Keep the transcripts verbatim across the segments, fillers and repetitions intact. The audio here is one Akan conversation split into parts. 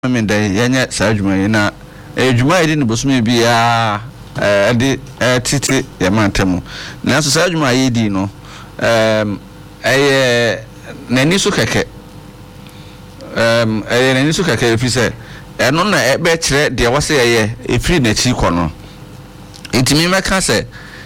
me da yenye sajuma na ejuma edi ne bosume bia eh de titi ye mantemu na so sajuma yedi no em eye nani so keke em eye nani so keke efise eno na ebe kire de wose eye efiri na chi kono intimi meka se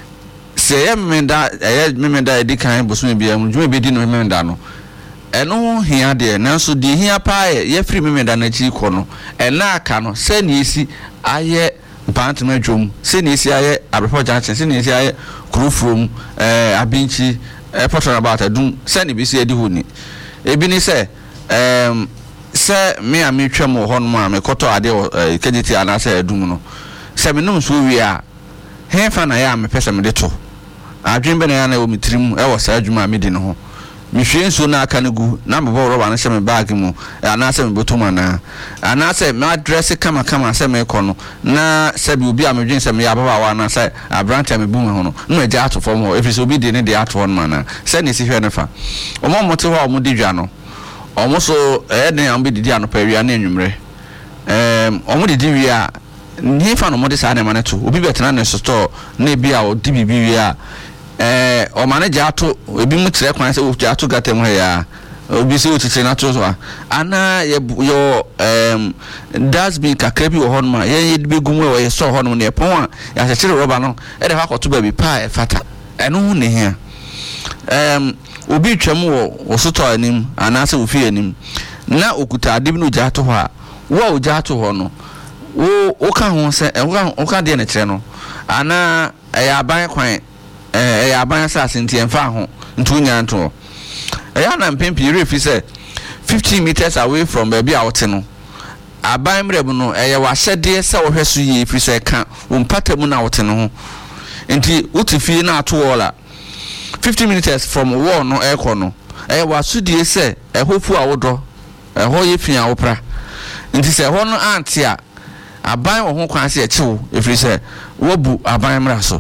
se ye memenda eye memenda edi kan bosume bia mu juma bedi no memenda no eno hia de nanso de hia pa ye free memenda na chi kono ena aka no se na esi aye mpantema dwom se na esi aye abrefo junction se na esi aye kurufrom eh abinchi eh potron about adum se na bi se edi honi ebi ni se em se me a me twam ho no ma me koto ade kejiti ana se adum no se me num so wi a he fa na ya me pese me de to adwen be na ya na o mitrim e wo sa adwuma me di no ho mi hwe nso na aka nugu na mbebo roba na hye bag mu ana se me botoma na ana se me address kama kama se me kono na se bi obi amedwen se me ya baba wa na se abranta me bu me ho no na agya atofo mo efisi obi de ne de atofo no na se ne si hwe ne fa omo mote ho omo di dwa no omo so eh ne am bi didi anopa wi ana enwumre em omo didi wi a ni fa no mo de sa na ma ne to obi betena ne store na bi a odi bibi wi a eh o manager ato ebi mu tire kwan se o ato gatem ha ya obi se o tire na to so ana yo em dasbin kakra bi wo ho no ma ye ye be gumu wo ye so ho no ne pon a ya se kire roba no e de ha kwato ba bi pa e fata eno hu ne hia em obi twam wo wo soto anim ana se wo fi anim na okuta adib no ja to ho a wo o ja to ho no wo wo ka ho se e wo ka de ne kire no ana e aban kwan eh ya ban asase ntiemfa ho ntunya nto eya na mpempi refi say fifteen meters away from baby out no aban mrebu no eye wa hyede se wo hweso yi fi say ka wo mpatamu na wote no ho nti utifie na ato wala fifteen meters from wall no ekọ no eye wa sudie se ehofu awodo eho ye fia wopra nti se ho no antia aban wo ho kwan se e chiwo efri say wo bu aban mra so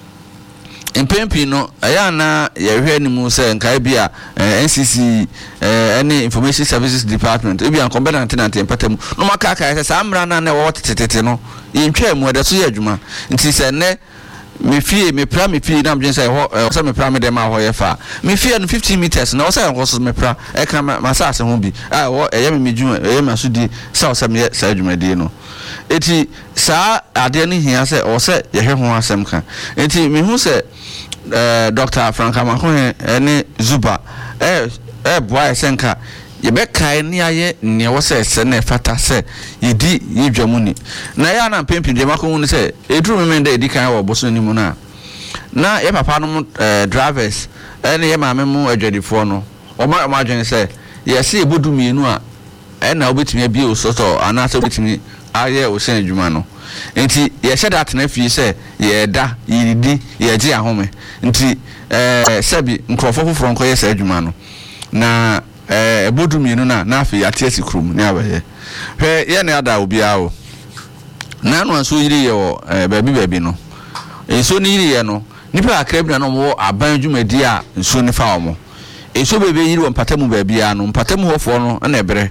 impempi no aya na ye hwe ni mu se nkai bia N C C eh any information services department e bia competent tenant empatam no maka ka se samra na na wo tetete no yentwa mu da so ye adwuma nti se ne me fie me pra me fie na mjen se ho se me pra me dem a ho ye fa me fie no fifteen meters na wo se ho so me pra e ka masase ho bi ah wo eye me medwuma eye masudi se wo se me sa adwuma die no eti sa ade ne hia se o se ye hwe ho asem ka eti me hu se eh Doctor Franka Makohe ene Zuba eh eh boy senka ye be kai ne aye ne wo se se ne fata se yedi ye dwamuni na ya na pempi de makohu ne se eduru me de edi kan wo boso ni mu na na ye papa no eh drivers ene ye maame mu adwadifo no o ma ma adwen se ye se ebodu mienu a ena obetimi abie osoto ana se obetimi aye o se adwuma no nti ye hyeda atena fi se ye da yidi ye gi ahome nti eh sebi nkrofo foforo nkoye se adwuma no na eh ebodu mienu na na afi atiasi krum ne abaye hwe ye ne ada obi awo na no anso yiri ye wo baabi baabi no enso ni yiri ye no nipa akrabina no wo aban dwumadi a enso ni fa omo enso bebe yiri wo mpatamu baabi a no mpatamu hofo no na ebere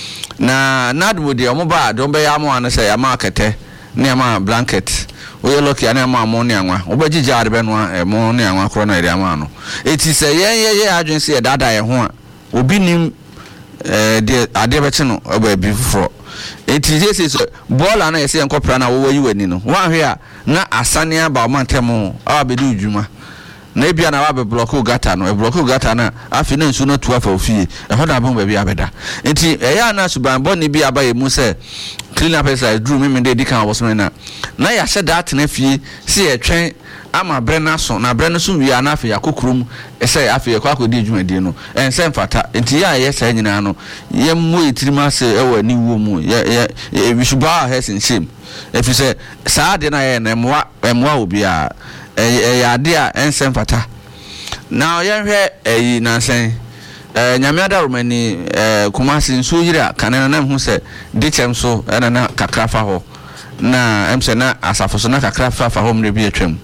na nadmodi omo ba do be ya mo an se ya ma akete ne ma blanket o ye loki ana ma mo ne anwa o ba gigi ade be no e mo ne anwa kro na ide ama no eti se ye ye ye adwen se ye dada ye ho a obi nim eh de ade be che no o ba bi fufuro eti je se so bola na ye se enkopra na wo wayi wani no wan hwe a na asane aba o mantemu a be du dwuma na bia na wa be block gata no e block gata na afi na nsu no tu afa ofie e hoda bon ba bia beda enti e ya na suban bon ni bia ba ye mu se clean up exercise drew me me dey kan was me na na ya hye dat na fie se ye twen ama bre na so na bre no so wi ana afi yakokrum e se afi yakwa akodi dwumadi no en se mfata enti ya ye sa nyina no ye mu etirima se e wa ni wo mu ye ye we should bow our heads in shame if you say sa de na ye na emwa emwa obi a eh ya de a en se mfata na ye hwe eh na sen eh nyame ada romani eh Kumasi nso yira kanana na hu se de chem so na na kakra fa ho na em se na asafo so na kakra fa fa ho mre bi atwam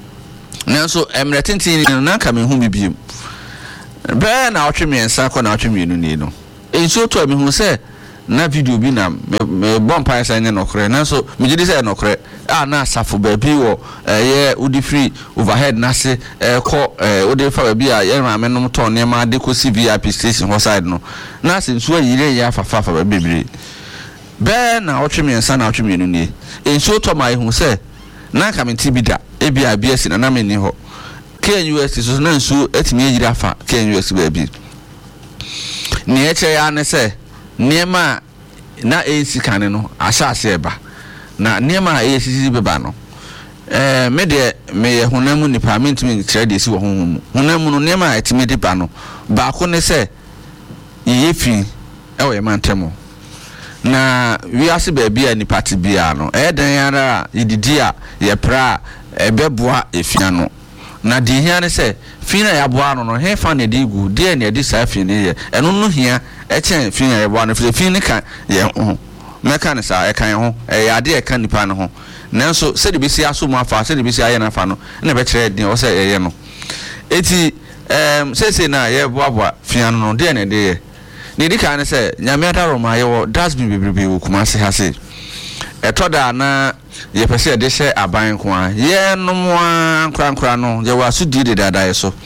na so emre tintin na ka me hu bibiem be na otwe miensa ko na otwe mienu ni no enso to me hu se na video bi na me bomb pa esa nye nokre na so me gidi say nokre a na asafo ba bi wo eh udi free overhead na se eh ko eh udi fa ba bi a ye ma me no ton ne ma de ko C V I P station ho side no na se nso yire ya fa fa fa ba bebere be na otweme ensa na otweme nu nie enso to mai hu se na ka me tibida e bi a B S na na me ni ho K N U S so na nso etimi yire afa K N U S ba bi ne eche ya ne se niema na esi kane no asase eba na niema esi beba no eh me de me ye honamu ni parliament me kire de esi wo honhom honamu no niema etime de ba no ba ko ne se yefi e wo ye mantemo na wi ase ba bia ni party bia no e dan yara yididi a ye pra ebeboa efia no na di hia ne se fina ya boa no no he fa ne de gu de ne de sa fi ne ye eno no hia e chen fina ya boa no fi fi ne kan ye ho me kan sa e kan ho e ya de e kan nipa ne ho nanso se de bi si aso mu afa se de bi si aye na fa no na be kire din o se ye ye no eti em se se na ye boa boa fina no de ne de ye ni di kan se nyame ataro ma ye wo dustbin bebrebe wo kuma se ha se etoda na ye pese de hye aban ko a ye no mo ankra ankra no ye wa so di de dada ye so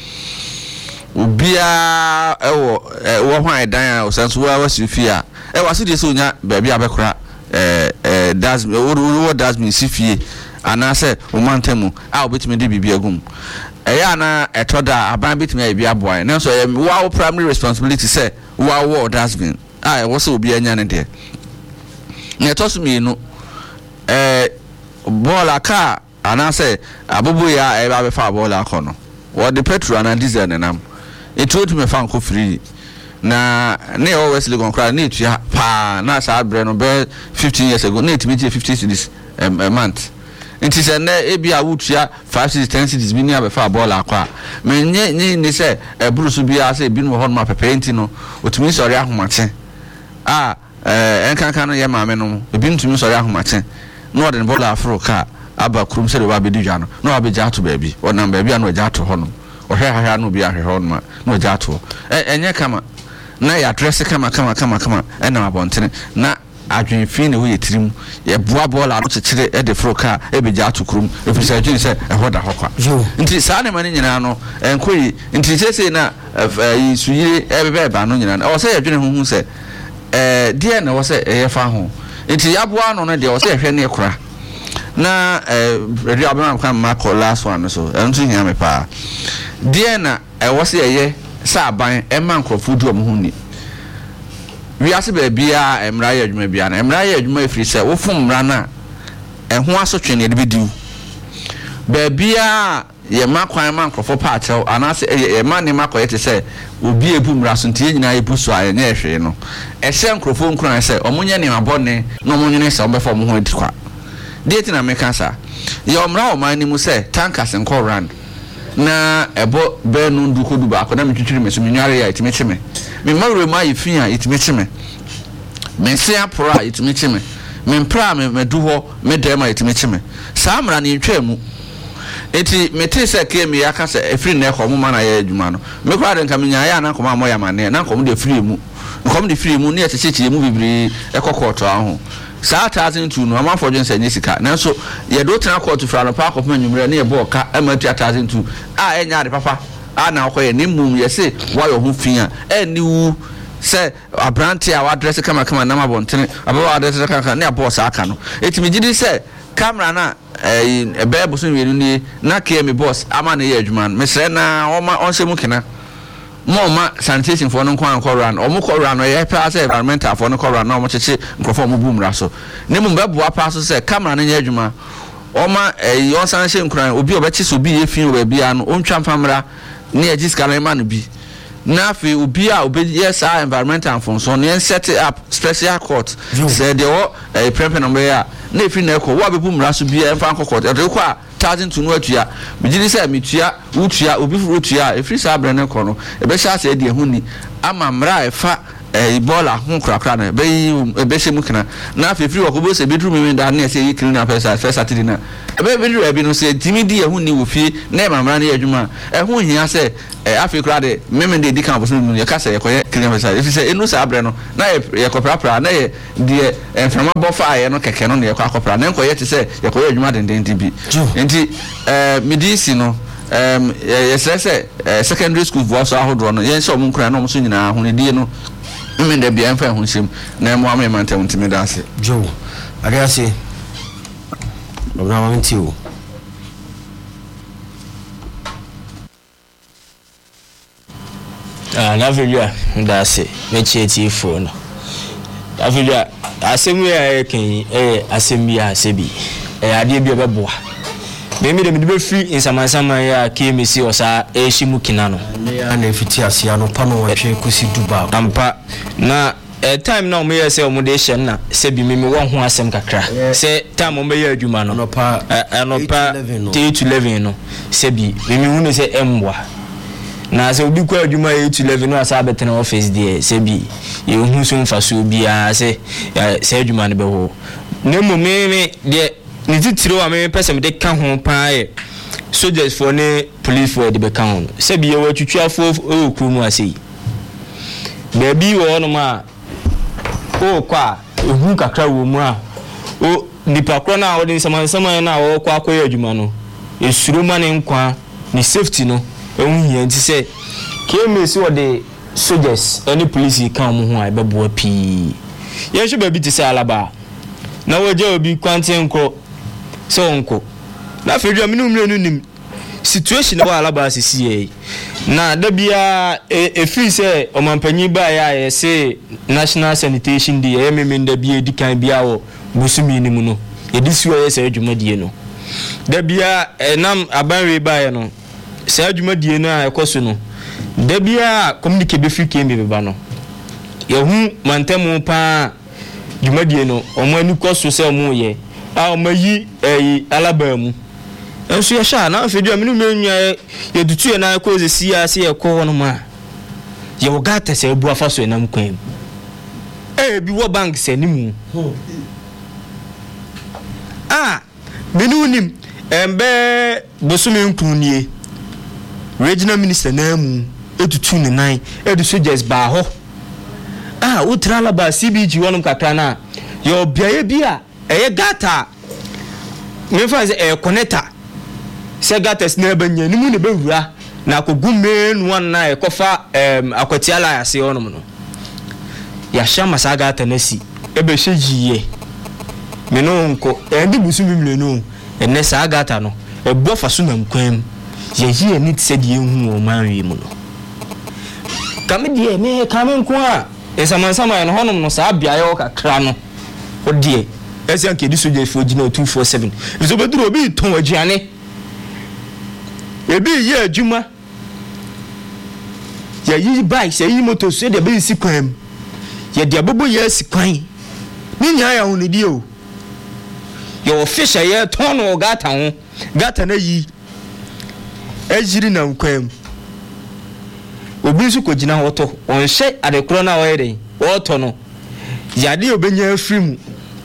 ubia ewo wo hwan dan a osanso wa wasifi a e wa so de so nya ba bia bekora eh eh das wo das mi sifie ana se o mantemu a obetime de bibia gum e ya na etoda aban betime ya bia boy na so wa primary responsibility se wa wo das bin a e wo so obi anya ne de ne tosu mi no eh bola ka ana say abubu ya e ba be fa bola ko no wo de petrol na diesel ne nam e to to me fa nko free na ne always le gon ne tua pa na sa bre no be fifteen years ago ne timi fifty cedis a month nti se na e bia wutua five cedis ten cedis bi ni abe fa bola ko a me nye ni ni se e brusu bia se bi no ho no pepe nti no otimi sori ahomache a eh enkankan no ye maame no ebi ntumi sori ahomache no de bola afro ka aba krum se de ba bedi dwa no no abeja to baabi onam baabi a no aja to ho no ohwe ha no bi ahwe ho no no aja to enye kama na ya dress kama kama kama kama ena abontene na adwen fi ne wo yetirim ye boa bola no chekire e de fro ka e beja to krum efisa adwen se e hoda hokwa nti saa ne mane nyina no enkoyi nti sese na yi suyire e bebe ba no nyina o se ye adwen hu hu se eh die na wo se e fa ho nti ya boa no no de wo se ehwe ne kura na eh radio abema kan ma call last one so entu hia me pa die na e wo se ye sa ban e man krofo du om hu ni wi ase ba bia emra ye adwuma bia na emra ye adwuma efiri se wo fom mra na e ho asotwe ne de bidiu ba bia ye ma kwan man krofo pa achew anase ye ma ne ma koye te se obi ebu mra so ntie nyina ebu so aye ne ehwe no e hye nkrofo nkran se omunye ne mabone no omunye se obefa omu ho edikwa date na meka sa ye omra o man ni mu se tankers nko rand na ebo be no nduko du ba ko na metwitwiri meso menware ya itime cheme me mawre ma yefin a itime cheme me se apora itime cheme me mpra me medu ho me dem a itime cheme sa amra ne ntwa mu eti mete se ke me yaka se efiri na ko mo na ya adwuma no me kwa de nka me nya ya na ko ma mo ya mane na ko mo de free mu ko mo de free mu ne ya checheche mu bibiri ekokoto aho sa thousand two no amafo dwen se nyesika nanso ye do tena court fra no park of manwumre na ye bo ka ama two thousand two a enya de papa a na akoye ne mum ye se wa yo ho fia eni wu se abranti a wa dress kama kama na mabontene abawa dress kama kama na boss aka no etimi gidi se camera na eh ebe boso wienu ni na K M boss ama na ye adwuma no mesre na oma onse mu kena mo ma sanitation for no kwan koran o mo koran no ye pass environmental for no koran no mo cheche nkrofo mo bumra so ne mo beboa pass se camera na nya adwuma o ma eh yon san hye nkran obi obechi so bi ye fin oba bia no o ntwa mpamra ne agi skala ma no bi na fe obi a obi yes our environmental for so ne set up special court say de o eh prepare no be ya na fi na ko wo be bumra so bi e fa court e de ko a thousand to no atua bigiri say metua utua obi furu tua efiri sa abrane ko no e be sha say de hu ni ama mra e fa eh Ebola ho krakra na be be hye mu kana na afefiri wakobo se bedru me da na se yikiri na pesa first Saturday na be bedru abi no se timidi ehun ni wo fie na mamra na adwuma ehun hia se afekra de meme de dikan boso no ye ka se ye koye kiri pesa if se enu sa abre no na ye koprapra na ye de enframa bofa ye no keke no na ye kwakopra na enkoye te se ye koye adwuma den den bi enti eh medisi no um yes say secondary school voice ahodo no yen so mo nkura no mo so nyina ho ne die no me de bia mfa ho nsem na mo am manta ntimi da ase jo aga ase obra ma nti o ah na velua da ase me chieti fo no da velua asemu ya ken eh asemu ya asebi eh ade bi obeboa Mimi de me free in sama sama ya K M C osa ehyimu kinano na na fiti asia no pa no watwe kosi duba ampa na eh time na me yese o mo de hye na se bi mimi wo ho asem kakra se time o me ya adwuma no no pa no pa eight to eleven no se bi mimi hu ne se emwa na se obi kwa adwuma eight to eleven no asa betena office there se bi ye hu so mfa so bia se se adwuma ne be ho ne mo mimi de ni titiro wa me pese me de ka ho pa e soldiers for ne police for de be ka ho se bi ye wa twitwafo o kru mu ase be bi wo no ma o kwa ehu kakra wo mu a o nipa kro na wo de saman saman na wo kwa akoye adwuma no esuro ma ne nkwa ni safety no ehun hia nti se K M C wo de soldiers any police ka mo ho a be bo pi ye hwe ba bi ti se alaba na wo je obi kwante nko so nko na fedua me no mre nim situation na alaba asisi e na da bia e free say omampanyi ba ya ye say national sanitation day e meme nda bia dikan bia wo busumi ni mu no e disiwo ye say adwumadie no da bia enam abanwe ba ye no say adwumadie no a ekoso no da bia communicate be free kembe be ba no ye hu mantemu pa adwumadie no omo ani koso say omo ye a omayi eh alaba mu enso ye sha na afedua me no menwa ye dutu ye na ko ze sia se ye ko no ma ye wo gata se bu afa so enam kwan eh bi wo bank se ni mu ah menu nim embe bosumi nkunie regional minister na mu etutu ne nan edu soldiers ba ho ah utra alaba C B G wonum kakra na ye obiaye bia eye gata me fa say e connector se gata na banya ni mu ne bewura na akogume nu wan na e kofa em akwatiala ya se onum no ya shama sa gata na si e be hyejiye me no nko e ndi busu mimle no e ne sa gata no e bofa so nam kwam ye hie ni tse de ehu o manwe mu no kame de me kame nko a e sama sama no honum no sa bia ye kakra no odie ese anke di soje fo gina two four seven so beduro obi ton agiane ebi ye adwuma ya yi bike ya yi motor so de be si kwam ya de abobo ya si kwan ni nya ya hu ni di o yo fisher ye ton o gata ho gata na yi ejiri na kwam obi so ko gina hoto on hye adekro na wo yede wo to no ya de obenya afiri mu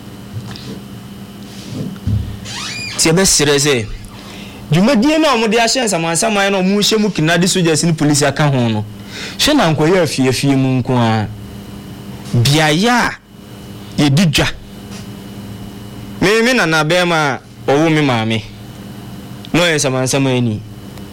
tiebe sireze jumadie na omo de ahye nsamansaman na omo hye mu kinade soldiers ni police aka ho no hwe na nkoye afie afie mu nko a biaya ye didwa me me na na be ma owo me maame no ye nsamansaman ni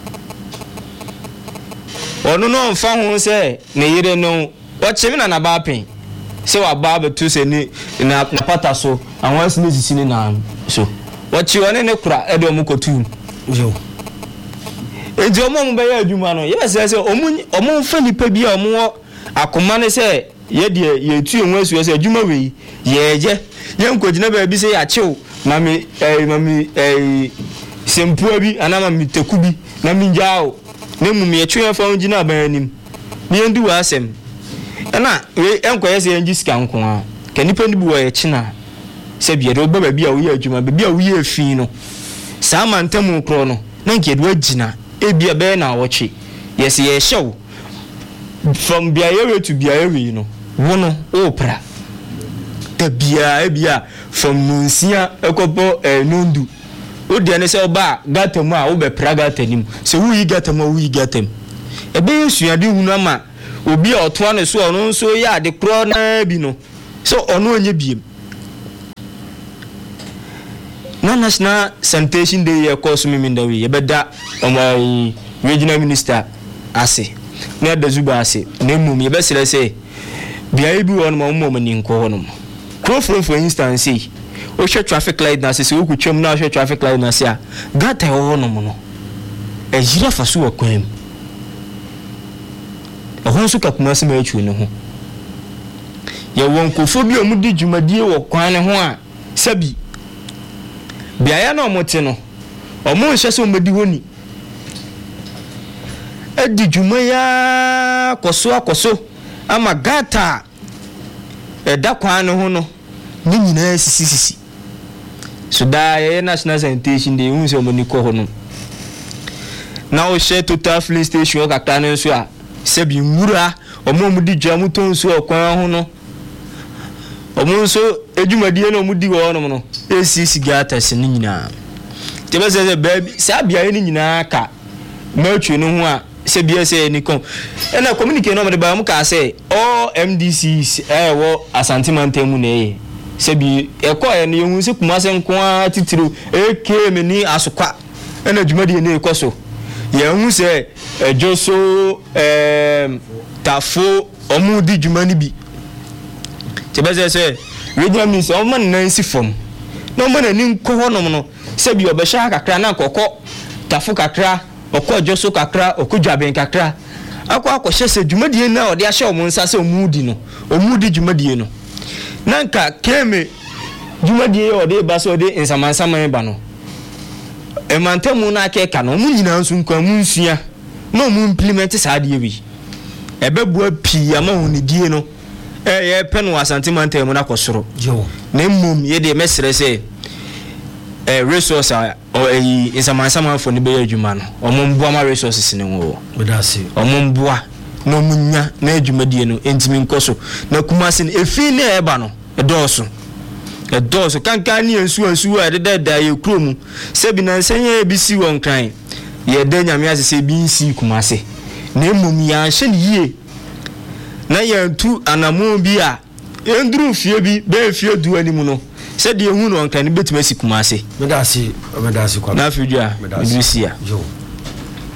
ono no mfa ho se ne yire no wache me na na ba pen se wa ba be tu se ni na pata so awon se ni sisi ni na so wachi one ne kura e de omo kotu yo eji omo mo be ya adwuma no ye be se se omo omo fa nipa bi a omo akoma ne se ye de ye tu enwa su se adwuma we ye je ye nkogina ba bi se ya chew na me eh mami eh sempu bi anama mi teku bi na mi njao ne mu me twe fa ngina ba anim me ndu wa asem na we enkoye se enji sika nko a kanipa ni bi wo ye china se bia de oba ba bia wo ye adwuma ba bia wo ye afi no sa mantamu kro no na nke do agina e bia be na woche yes ye show from bia ye to bia ye no wono opra tabia ebia from nonsia ekopo eh, nondu odi ne se oba gata mu a wo be pra gata nim se wo yi gata mu wo yi gata mu ebe yesuade hunu ama obi a otoa ne so ono nso ya de kro na bi no so ono onye biem na national sanitation day ye course mi mindawi ye beda omai regional minister ase na da zuba ase na mum ye besere se bia bi won mo mo mani nko hono mo for for instance o hwe traffic light na se se oku twam na hwe traffic light na se a gata ho hono mo no e jira fa so kwam e hon so kakuma se ma atwu ne ho ye won kofo bi omudi djumadie wo kwan ne ho a sabi biaya na omote no omo hye se omedi honi edi djuma ya koso akoso ama gata eda kwan ne ho no ni nyina sisi sisi so da ye national sanitation dey hu se omoni ko ho no na o hye total filling station kakra ne so a sebi nwura omo omudi djua muton so okwan ho no omo so edjumadie na omudi wo no no esi sigata se ni nyina tebe se baby sa bia ye ni nyina ka matwe no ho a se bia se ni kon e na communicate no me ba mu ka se all M D Cs eh wo Asante Mantemu na ye se bi e ko ye ni hu se kuma se nko a titiro e ke me ni asokwa e na djumadie na e ko so ye hu se ejoso eh tafo omo di djumani bi tebe se se regional minister o man na nsi fom no man ani nko honom no se bi obehya kakra na kokko tafo kakra okọ joso kakra okudwaben kakra akọ akọhye se djumadie na ode ahye omo nsa se omudi no omudi djumadie no nanka keme djumadie ode ba se ode insamansama ba no e mantemu na akeka no mu nyina nso nkwa mu nsua no mu implement sa de wi ebebu pi ama honidie no eh ye pen wa Asante Mantemu na kosoro yo na mmom ye de mesere se eh resource o eh insamansama fo ne be adwuma no omomboa ma resources ne wo medase omomboa no munya na adwumadie no entimi nkoso na kumase ne efi ne eba no edoso edoso kankan ne ensu ensu a de da ye kromu se bi na nsanya bi si won kan ye da nyame asese bi nsi kumase na mmom ya hye ne yie na yantu anamo bi a enduru fie bi be fie du animu no se de hu no kan betuma sikumase medase medase kwa na fidua medisia yo